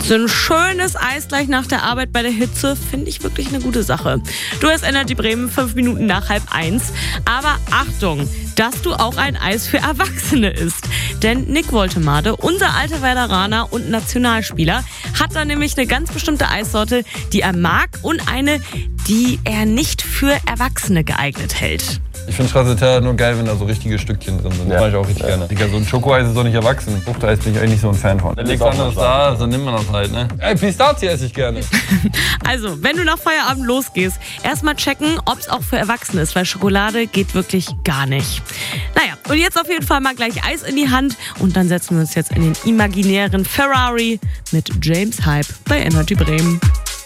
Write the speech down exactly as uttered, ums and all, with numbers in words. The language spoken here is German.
So ein schönes Eis gleich nach der Arbeit bei der Hitze finde ich wirklich eine gute Sache. Du hast Energy Bremen, fünf Minuten nach halb eins. Aber Achtung, dass du auch ein Eis für Erwachsene isst. Denn Nick Woltemade, unser alter Werderaner und Nationalspieler, hat da nämlich eine ganz bestimmte Eissorte, die er mag und eine, die er nicht für Erwachsene geeignet hält. Ich finde Stracciatella nur geil, wenn da so richtige Stückchen drin sind. Das Ja. mache ich auch richtig Ja. gerne. Digga, so ein Schokoeis ist doch nicht erwachsen. Fruchteis bin ich eigentlich nicht so ein Fan von. Wenn nichts anderes da ist, dann nimmt man das halt, ne? Ey, Pistazie esse ich gerne. Also, wenn du nach Feierabend losgehst, erstmal checken, ob es auch für Erwachsene ist, weil Schokolade geht wirklich gar nicht. Naja, und jetzt auf jeden Fall mal gleich Eis in die Hand und dann setzen wir uns jetzt in den imaginären Ferrari mit James Hype bei Energy Bremen.